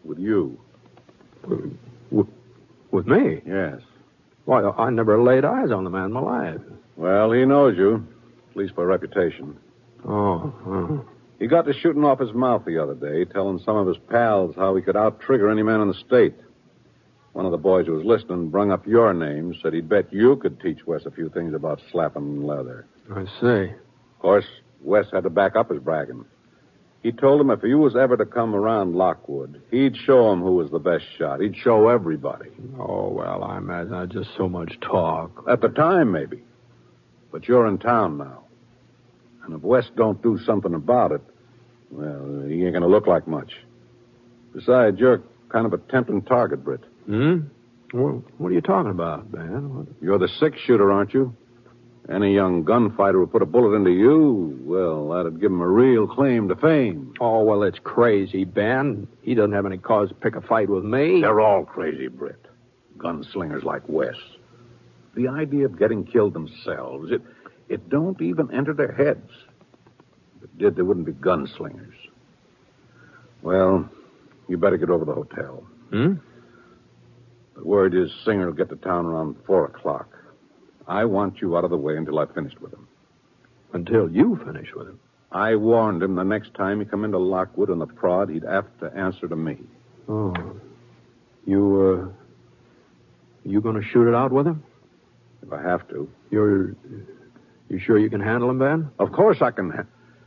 with you. With me? Yes. Why, I never laid eyes on the man in my life. Well, he knows you, at least by reputation. Oh. He got to shooting off his mouth the other day, telling some of his pals how he could out-trigger any man in the state. One of the boys who was listening brung up your name, said he'd bet you could teach Wes a few things about slapping leather. I see. Of course, Wes had to back up his bragging. He told him if he was ever to come around Lockwood, he'd show him who was the best shot. He'd show everybody. Oh, well, I imagine that's just so much talk. At the time, maybe. But you're in town now. And if Wes don't do something about it, well, he ain't going to look like much. Besides, you're kind of a tempting target, Britt. Well, what are you talking about, Ben? You're the six-shooter, aren't you? Any young gunfighter who put a bullet into you, well, that'd give him a real claim to fame. Oh, well, it's crazy, Ben. He doesn't have any cause to pick a fight with me. They're all crazy, Britt. Gunslingers like Wes. The idea of getting killed themselves, it don't even enter their heads. If it did, they wouldn't be gunslingers. Well, you better get over to the hotel. The word is Singer will get to town around 4 o'clock. I want you out of the way until I've finished with him. Until you finish with him? I warned him the next time he come into Lockwood on the prod, he'd have to answer to me. Oh. You gonna shoot it out with him? If I have to. You sure you can handle him, Ben? Of course I can.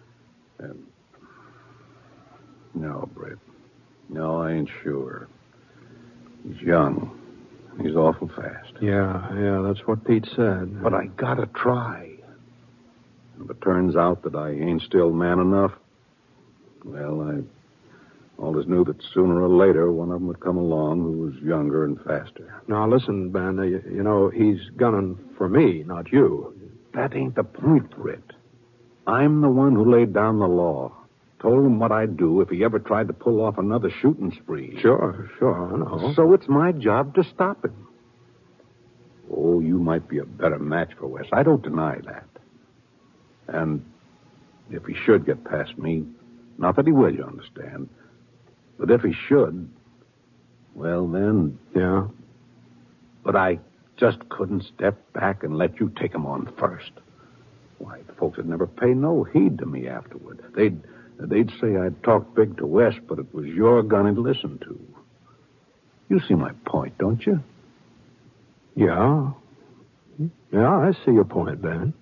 No, Britt. No, I ain't sure. He's young. He's awful fast. Yeah, that's what Pete said. But I gotta try. If it turns out that I ain't still man enough, well, I always knew that sooner or later one of them would come along who was younger and faster. Now, listen, Ben, you know, he's gunning for me, not you. That ain't the point, Britt. I'm the one who laid down the law. Told him what I'd do if he ever tried to pull off another shooting spree. Sure, I know. So it's my job to stop him. Oh, you might be a better match for Wes. I don't deny that. And if he should get past me, not that he will, you understand, but if he should, well, then... Yeah? But I just couldn't step back and let you take him on first. Why, the folks would never pay no heed to me afterward. They'd say I'd talk big to Wes, but it was your gun he'd listen to. You see my point, don't you? Yeah. Yeah, I see your point, Ben.